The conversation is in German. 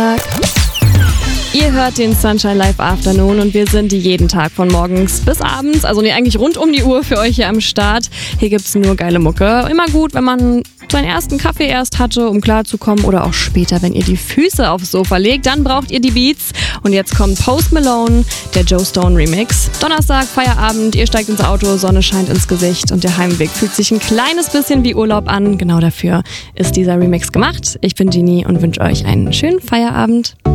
Donnerstag. Ihr hört den Sunshine Live Afternoon und wir sind jeden Tag von morgens bis abends, also eigentlich rund um die Uhr für euch hier am Start. Hier gibt's nur geile Mucke. Immer gut, wenn man seinen ersten Kaffee erst hatte, um klarzukommen, oder auch später, wenn ihr die Füße aufs Sofa legt, dann braucht ihr die Beats. Und jetzt kommt Post Malone, der Joe Stone Remix. Donnerstag, Feierabend, ihr steigt ins Auto, Sonne scheint ins Gesicht und der Heimweg fühlt sich ein kleines bisschen wie Urlaub an. Genau dafür ist dieser Remix gemacht. Ich bin Genie und wünsche euch einen schönen Feierabend.